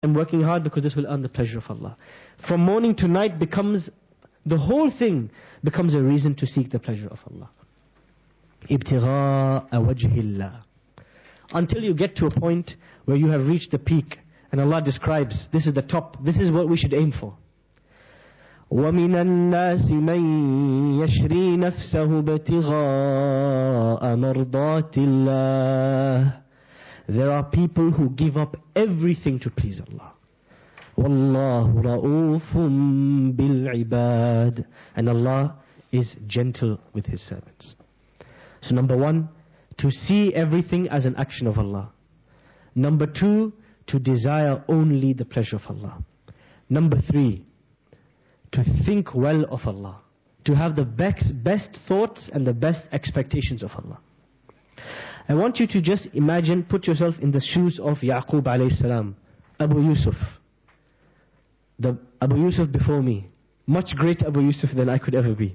I'm working hard because this will earn the pleasure of Allah. From morning to night the whole thing becomes a reason to seek the pleasure of Allah. ابتغاء وجه الله. Until you get to a point where you have reached the peak, and Allah describes, this is the top, this is what we should aim for. وَمِنَ النَّاسِ مَن يَشْرِي نَفْسَهُ ابْتِغَاءَ مَرْضَاتِ اللَّهِ. There are people who give up everything to please Allah. وَاللَّهُ رَؤُوفٌ بِالْعِبَادِ. And Allah is gentle with His servants. So number one, to see everything as an action of Allah. Number two, to desire only the pleasure of Allah. Number three, to think well of Allah. To have the best thoughts and the best expectations of Allah. I want you to just imagine, put yourself in the shoes of Yaqub alayhi salam, Abu Yusuf. The Abu Yusuf before me. Much greater Abu Yusuf than I could ever be.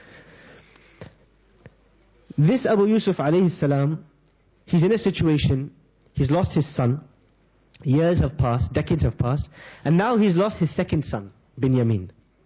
This Abu Yusuf alayhi salam, he's in a situation, he's lost his son, years have passed, decades have passed, and now he's lost his second son, Binyamin.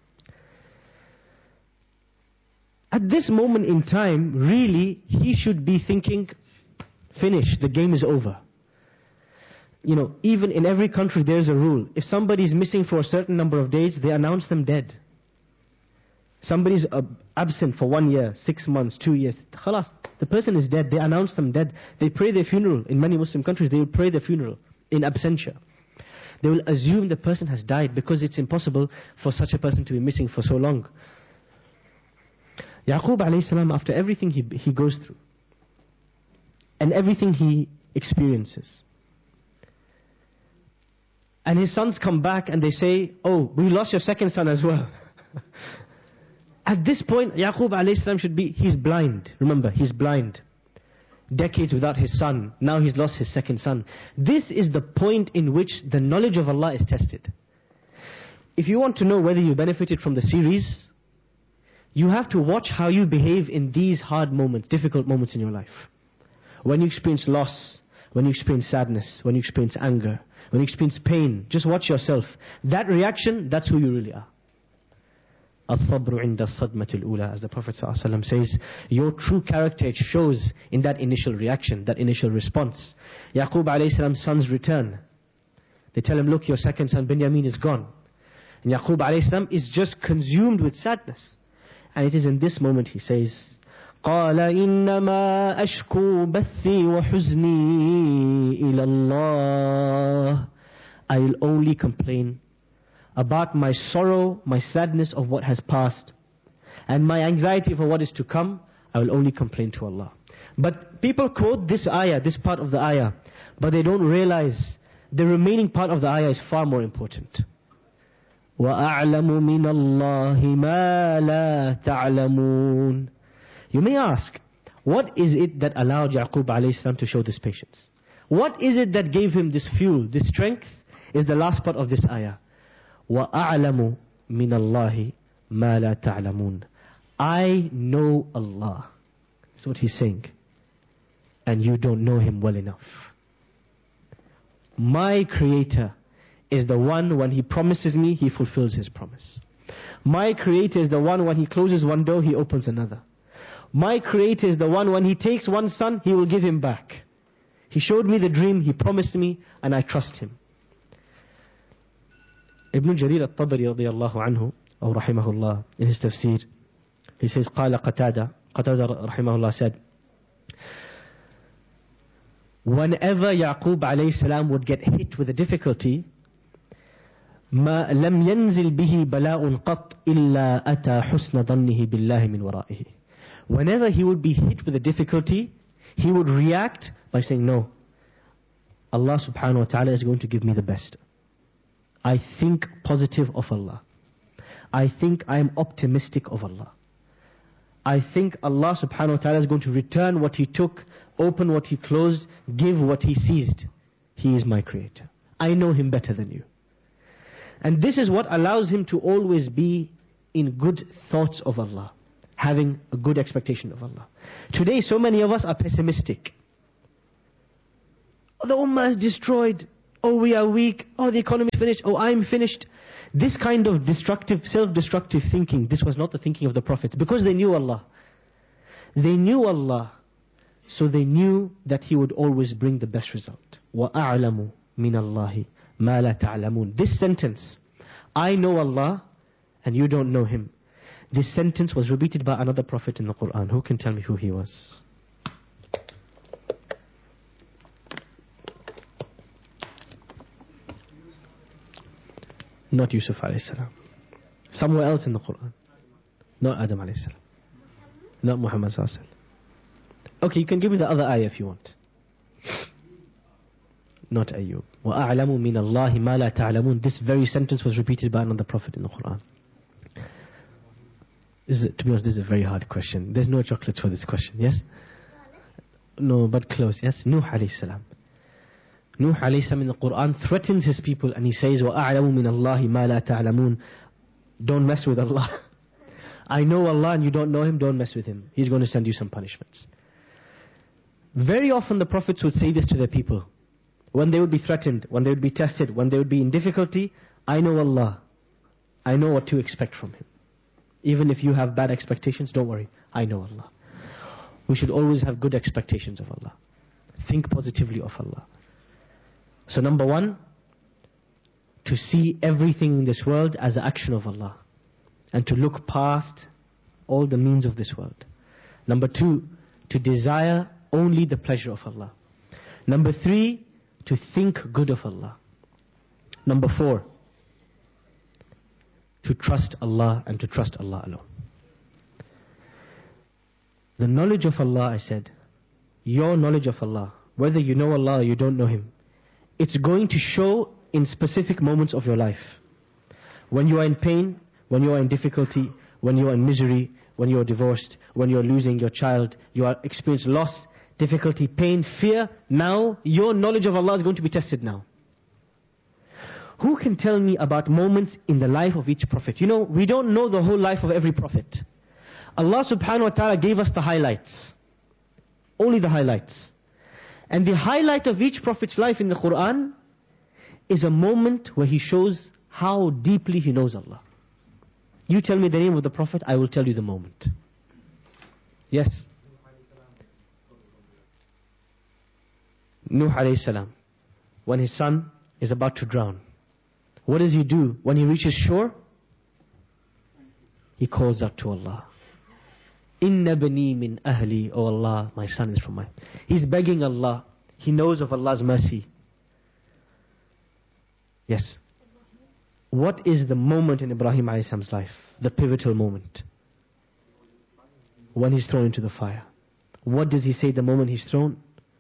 At this moment in time, really, he should be thinking, finish, the game is over. You know, even in every country there's a rule. If somebody's missing for a certain number of days, they announce them dead. Somebody's absent for 1 year, 6 months, 2 years. Khalas, the person is dead. They announce them dead. They pray their funeral. In many Muslim countries, they will pray their funeral in absentia. They will assume the person has died because it's impossible for such a person to be missing for so long. Yaqub alayhi salam, after everything he goes through and everything he experiences, and his sons come back and they say, oh, we lost your second son as well. At this point, Yaqub alayhi salam he's blind. Remember, he's blind. Decades without his son. Now he's lost his second son. This is the point in which the knowledge of Allah is tested. If you want to know whether you benefited from the series, you have to watch how you behave in these hard moments, difficult moments in your life. When you experience loss, when you experience sadness, when you experience anger, when you experience pain, just watch yourself. That reaction, that's who you really are. As-sabru inda as-sadmati al-ula, as the Prophet ﷺ says, your true character shows in that initial reaction, that initial response. Yaqub alayhi salam's sons return. They tell him, look, your second son Binyamin is gone. And Yaqub alayhi salam is just consumed with sadness. And it is in this moment he says, قال إنما أشكو بثي وحزني إلى الله. I will only complain about my sorrow, my sadness of what has passed, and my anxiety for what is to come. I will only complain to Allah. But people quote this ayah, this part of the ayah, but they don't realize the remaining part of the ayah is far more important. وَأَعْلَمُ مِنَ اللَّهِ مَا لَا تَعْلَمُونَ. You may ask, what is it that allowed Yaqub alayhi salam to show this patience? What is it that gave him this fuel, this strength? Is the last part of this ayah. وَأَعْلَمُ مِنَ اللَّهِ مَا لَا تَعْلَمُونَ. I know Allah. That's what he's saying. And you don't know Him well enough. My Creator is the one, when He promises me, He fulfills His promise. My Creator is the one, when He closes one door, He opens another. My Creator is the one, when He takes one son, He will give him back. He showed me the dream, He promised me, and I trust Him. Ibn Jarir al-Tabari radiyallahu anhu, or rahimahullah, in his tafsir, he says, قال Qatada rahimahullah said, whenever Yaqub alayhi salam would get hit with a difficulty, ما لم ينزل به بلاء قط إلا أتى حسن ظنه بالله من ورائه. Whenever he would be hit with a difficulty, he would react by saying, no, Allah subhanahu wa ta'ala is going to give me the best. I think positive of Allah. I think I am optimistic of Allah. I think Allah subhanahu wa ta'ala is going to return what He took, open what He closed, give what He seized. He is my Creator. I know Him better than you. And this is what allows him to always be in good thoughts of Allah, having a good expectation of Allah. Today so many of us are pessimistic. The ummah is destroyed. oh we are weak, oh the economy is finished, oh I'm finished. This kind of destructive, self-destructive thinking, this was not the thinking of the prophets, because they knew Allah. They knew Allah, so they knew that He would always bring the best result. وَأَعْلَمُ مِنَ اللَّهِ مَا لَا تَعْلَمُونَ. This sentence, I know Allah and you don't know Him. This sentence was repeated by another prophet in the Quran. Who can tell me who he was? Not Yusuf alayhi salam. Somewhere else in the Quran. Not Adam alayhi salam. Not Muhammad sallallahu alayhi wasallam. Okay, you can give me the other ayah if you want. Not Ayyub. وَأَعْلَمُ مِنَ اللَّهِ مَا لَا تَعْلَمُونَ. This very sentence was repeated by another prophet in the Quran. To be honest, this is a very hard question. There's no chocolates for this question, yes? No, but close, yes? Nuh alayhi salam. Nuh alayhi salam in the Quran threatens his people and he says, وَأَعْلَمُ مِنَ اللَّهِ مَا لَا تَعْلَمُونَ. Don't mess with Allah. I know Allah and you don't know Him, don't mess with Him. He's going to send you some punishments. Very often the prophets would say this to their people. When they would be threatened, when they would be tested, when they would be in difficulty, I know Allah. I know what to expect from Him. Even if you have bad expectations, don't worry. I know Allah. We should always have good expectations of Allah. Think positively of Allah. So number one, to see everything in this world as an action of Allah. And to look past all the means of this world. Number two, to desire only the pleasure of Allah. Number three, to think good of Allah. Number four, to trust Allah and to trust Allah alone. The knowledge of Allah, I said, your knowledge of Allah, whether you know Allah or you don't know Him, it's going to show in specific moments of your life. When you are in pain, when you are in difficulty, when you are in misery, when you are divorced, when you are losing your child, you are experiencing loss, difficulty, pain, fear. Now, your knowledge of Allah is going to be tested now. Who can tell me about moments in the life of each prophet? You know, we don't know the whole life of every prophet. Allah subhanahu wa ta'ala gave us the highlights. Only the highlights. And the highlight of each prophet's life in the Quran is a moment where he shows how deeply he knows Allah. You tell me the name of the prophet, I will tell you the moment. Yes? Nuh alayhi salam. When his son is about to drown, what does he do? When he reaches shore, he calls out to Allah. Inna bani min ahli, oh Allah, my son is from my... He's begging Allah. He knows of Allah's mercy. Yes. What is the moment in Ibrahim alayhi salam's life? The pivotal moment. When he's thrown into the fire. What does he say the moment he's thrown?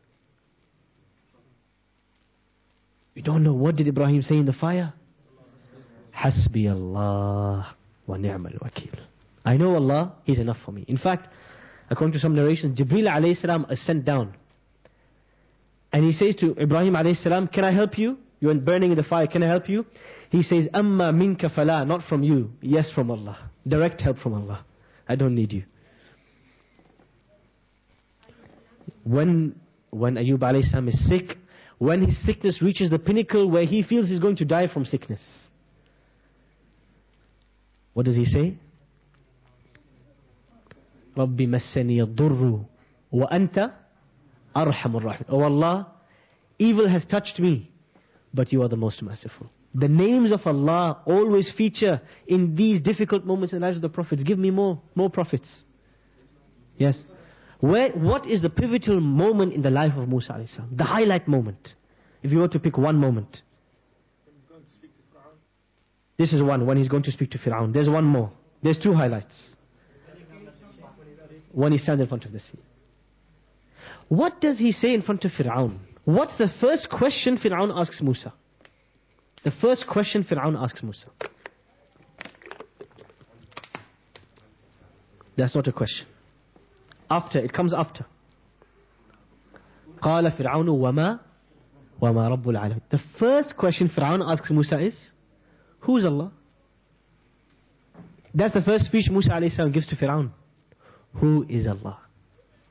You don't know. What did Ibrahim say in the fire? Hasbi Allah wa ni'mal wakil. I know Allah, He's enough for me. In fact, according to some narrations, Jibreel alayhi salam is sent down. And he says to Ibrahim alayhi salam, can I help you? You're burning in the fire, can I help you? He says, Amma minka fala, not from you. Yes, from Allah. Direct help from Allah. I don't need you. When Ayyub alayhi salam is sick, when his sickness reaches the pinnacle where he feels he's going to die from sickness, what does he say? رَبِّ مَسَّنِيَ الضُّرُّ وَأَنْتَ أَرْحَمُ الرَّحِيمِ. Oh Allah, evil has touched me, but you are the most merciful. The names of Allah always feature in these difficult moments in the lives of the prophets. Give me more prophets. Yes. What is the pivotal moment in the life of Musa alayhi salam? The highlight moment. If you were to pick one moment. This is one, when he's going to speak to Fir'aun. There's one more. There's two highlights. When he stands in front of the sea. What does he say in front of Fir'aun? What's the first question Fir'aun asks Musa? The first question Fir'aun asks Musa. That's not a question. After, it comes after. قال فرعون وما رب العالمين. The first question Fir'aun asks Musa is, who is Allah? That's the first speech Musa alayhi salam gives to Fir'aun. Who is Allah?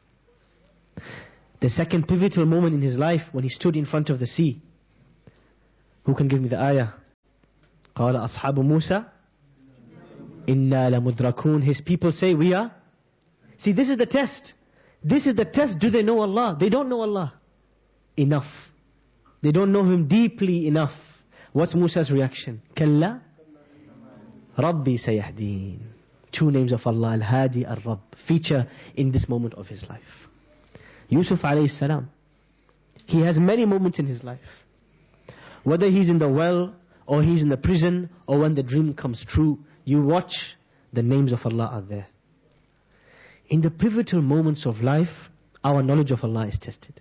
The second pivotal moment in his life, when he stood in front of the sea, Who can give me the ayah? قال أصحاب موسى إنا لمدركون. His people say we are. See, this is the test. This is the test. Do they know Allah? They don't know Allah enough. They don't know Him deeply enough. What's Musa's reaction? كلا ربي سيهدين. Two names of Allah, Al-Hadi, Al-Rabb, feature in this moment of his life. Yusuf alayhi salam, he has many moments in his life. Whether he's in the well, or he's in the prison, or when the dream comes true, you watch, the names of Allah are there. In the pivotal moments of life, our knowledge of Allah is tested.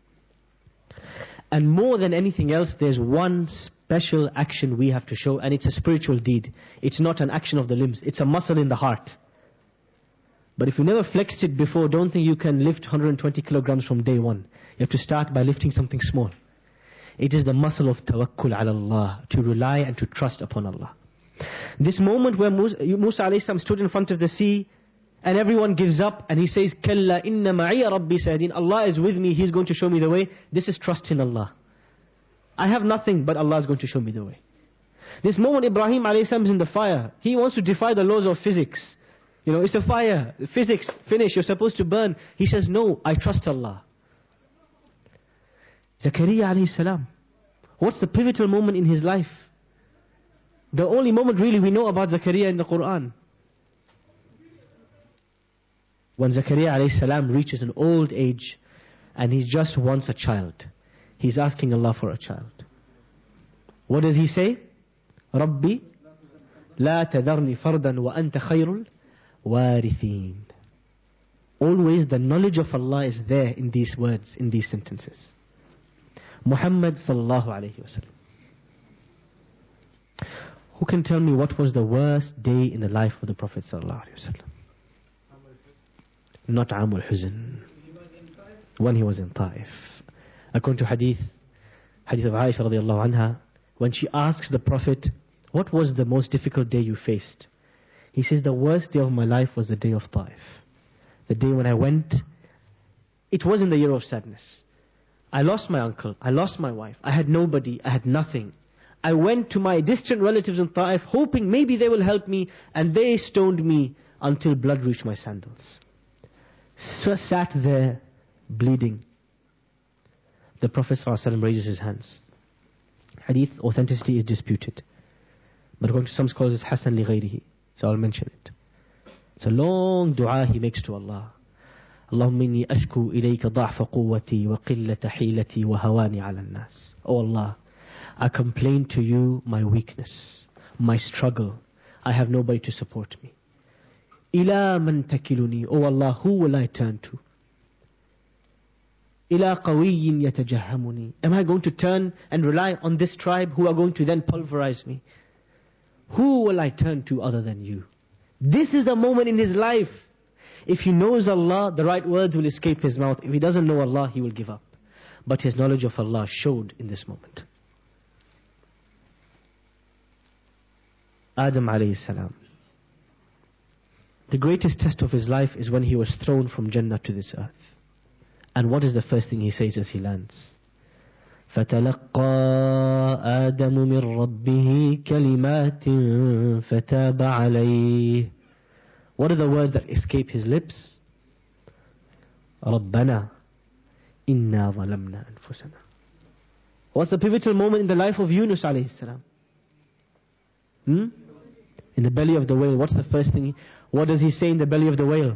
And more than anything else, there's one special action we have to show, and it's a spiritual deed. It's not an action of the limbs, it's a muscle in the heart. But if you never flexed it before, don't think you can lift 120 kilograms from day one. You have to start by lifting something small. It is the muscle of tawakkul ala Allah, to rely and to trust upon Allah. This moment where Musa alayhi salam stood in front of the sea, and everyone gives up, and he says, Kalla inna ma'iya rabbi sayadin. Allah is with me, He's going to show me the way. This is trust in Allah. I have nothing, but Allah is going to show me the way. This moment Ibrahim alayhi salam is in the fire. He wants to defy the laws of physics. You know, it's a fire. Physics, finish, you're supposed to burn. He says, no, I trust Allah. Zakaria alayhi salam. What's the pivotal moment in his life? The only moment really we know about Zakaria in the Quran. When Zakaria alayhi salam reaches an old age and he just wants a child. He's asking Allah for a child. What does he say? Rabbi, la tadharni fardan wa anta khayrul warithin. Always the knowledge of Allah is there in these words, in these sentences. Muhammad sallallahu alayhi wa sallam. Who can tell me what was the worst day in the life of the Prophet sallallahu alayhi wa sallam? Not Amul Huzn. When he was in Taif. According to hadith of Aisha radiallahu anha, when she asks the Prophet, what was the most difficult day you faced? He says, the worst day of my life was the day of Taif. The day when I went, it was in the year of sadness. I lost my uncle, I lost my wife, I had nobody, I had nothing. I went to my distant relatives in Taif, hoping maybe they will help me, and they stoned me until blood reached my sandals. So sat there, bleeding. The Prophet ﷺ raises his hands. Hadith authenticity is disputed, but according to some scholars it's Hasan li ghayrihi, so I'll mention it. It's a long dua he makes to Allah. Allahumma inni ashku ilayka da'fa quwwati wa qillata hilati wa hawani ala an-nas. Oh Allah, I complain to you my weakness, my struggle. I have nobody to support me. Ila man takiluni. Oh Allah, who will I turn to? Ila qawiyyin yatajahhamuni. Am I going to turn and rely on this tribe who are going to then pulverize me? Who will I turn to other than you? This is the moment in his life. If he knows Allah, the right words will escape his mouth. If he doesn't know Allah, he will give up. But his knowledge of Allah showed in this moment. Adam alayhi salam. The greatest test of his life is when he was thrown from Jannah to this earth. And what is the first thing he says as he lands? فَتَلَقَّى آدَمُ مِنْ رَبِّهِ كَلِمَاتٍ فَتَابَ عَلَيْهِ. What are the words that escape his lips? رَبَّنَا إِنَّا ظَلَمْنَا أَنفُسَنَا. What's the pivotal moment in the life of Yunus alayhi salam? In the belly of the whale, what's the first thing? What does he say in the belly of the whale?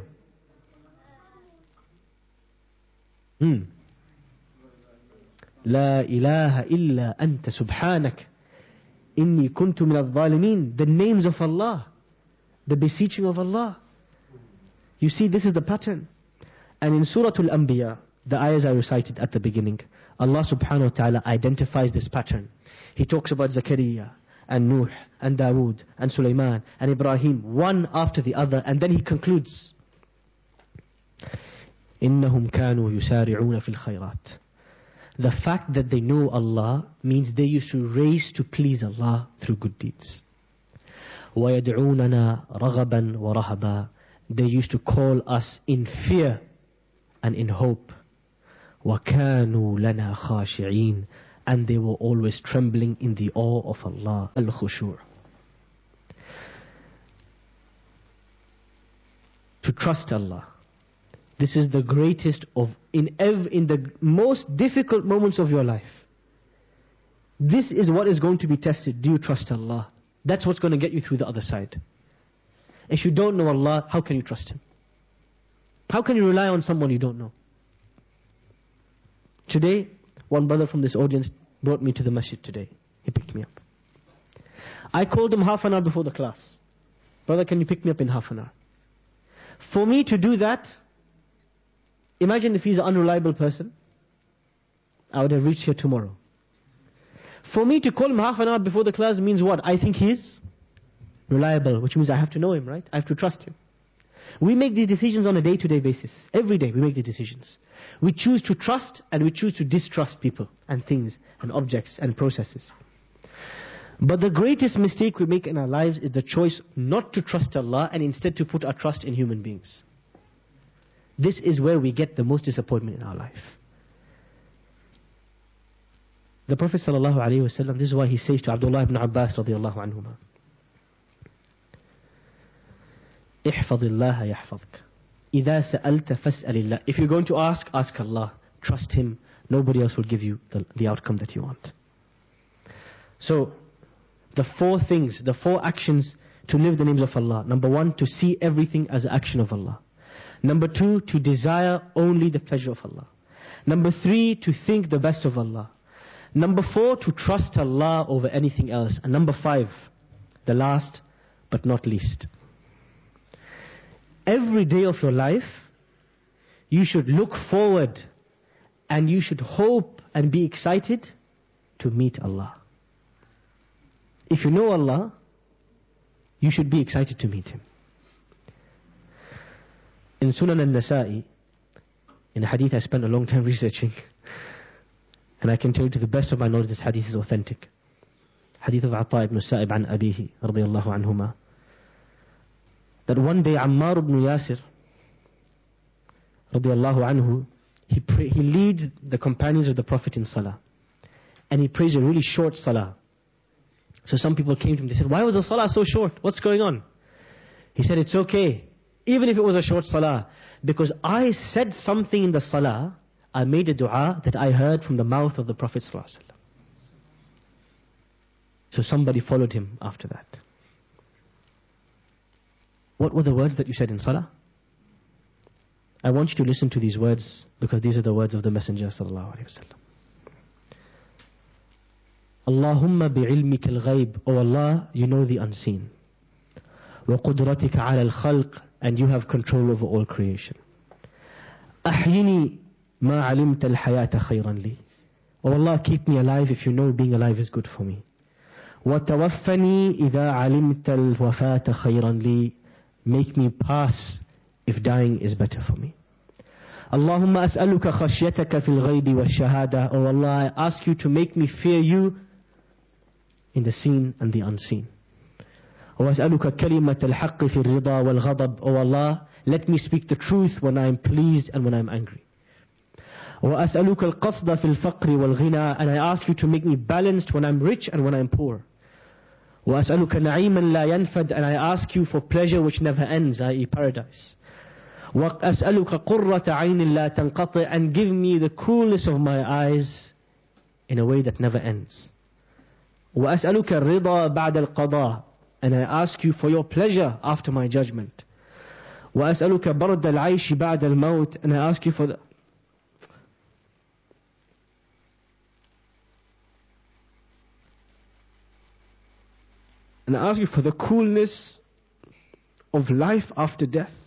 لا إله إلا أنت سبحانك إني كنت من الظالمين. The names of Allah, the beseeching of Allah. You see, this is the pattern. And in Surah Al-Anbiya, the ayahs I recited at the beginning, Allah subhanahu wa ta'ala identifies this pattern. He talks about Zakaria and Nuh and Dawood and Sulaiman and Ibrahim, one after the other, and then he concludes, إِنَّهُمْ كَانُوا يُسَارِعُونَ فِي الْخَيْرَاتِ. The fact that they know Allah means they used to race to please Allah through good deeds. وَيَدْعُونَنَا رَغَبًا وَرَهَبًا. They used to call us in fear and in hope. وَكَانُوا لَنَا خَاشِعِينَ. and they were always trembling in the awe of Allah. Al-khushu'. To trust Allah. This is the greatest of, in the most difficult moments of your life. This is what is going to be tested. Do you trust Allah? That's what's going to get you through the other side. If you don't know Allah, how can you trust Him? How can you rely on someone you don't know? Today, one brother from this audience brought me to the masjid today. He picked me up. I called him half an hour before the class. Brother, can you pick me up in half an hour? For me to do that, imagine if he's an unreliable person, I would have reached here tomorrow. For me to call him half an hour before the class means what? I think he's reliable, which means I have to know him, right? I have to trust him. We make these decisions on a day-to-day basis. Every day we make these decisions. We choose to trust and we choose to distrust people and things and objects and processes. But the greatest mistake we make in our lives is the choice not to trust Allah and instead to put our trust in human beings. This is where we get the most disappointment in our life. The Prophet ﷺ, this is why he says to Abdullah ibn Abbas radiallahu anhuma, احفظ الله يحفظك إذا سألت فاسأل الله. If you're going to ask, ask Allah. Trust Him. Nobody else will give you the outcome that you want. So, the four things, the four actions to live the names of Allah. Number one, to see everything as an action of Allah. Number two, to desire only the pleasure of Allah. Number three, to think the best of Allah. Number four, to trust Allah over anything else. And number five, the last but not least. Every day of your life, you should look forward and you should hope and be excited to meet Allah. If you know Allah, you should be excited to meet Him. In Sunan al-Nasa'i, in a hadith I spent a long time researching, and I can tell you to the best of my knowledge this hadith is authentic. Hadith of Ata ibn Sa'ib an Abihi radiyallahu anhuma. That one day Ammar ibn Yasir radiyallahu anhu, he leads the companions of the Prophet in salah. And he prays a really short salah. So some people came to him, they said, why was the salah so short? What's going on? He said, it's okay, even if it was a short salah, because I said something in the salah, I made a dua that I heard from the mouth of the Prophet ﷺ. So somebody followed him after that. What were the words that you said in salah? I want you to listen to these words, because these are the words of the Messenger sallallahu alaihi wasallam. Allahumma bi'ilmika al-ghayb, O Allah, you know the unseen. Wa qudratika ala al-khalq, and you have control over all creation. Ahyini ma alimta al-hayata khayran li. O Allah, keep me alive if you know being alive is good for me. Wa tawaffani idha alimta al-wafata khayran li. Make me pass if dying is better for me. Allahumma as'aluka khashyataka fil ghaybi wa shahada. O Allah, I ask you to make me fear you in the seen and the unseen. وَأَسْأَلُكَ كَلِمَةَ الْحَقِّ فِي الرِّضَى وَالْغَضَبِ. O Allah, let me speak the truth when I am pleased and when I am angry. وَأَسْأَلُكَ الْقَصْدَ فِي الْفَقْرِ وَالْغِنَى. And I ask you to make me balanced when I am rich and when I am poor. وَأَسْأَلُكَ نَعِيمًا لَا يَنْفَدْ. And I ask you for pleasure which never ends, i.e. paradise. وَأَسْأَلُكَ قُرَّةَ عَيْنٍ لَا تَنْقَطِعْ. And give me the coolness of my eyes in a way that never ends. وَأَسْأَلُكَ الرِّضَى بَعْدَ الْقَضَاءِ. And I ask you for your pleasure after my judgment. وَأَسْأَلُكَ بَرْدَ الْعَيْشِ بَعْدَ الْمَوْتِ. And I ask you for the coolness of life after death.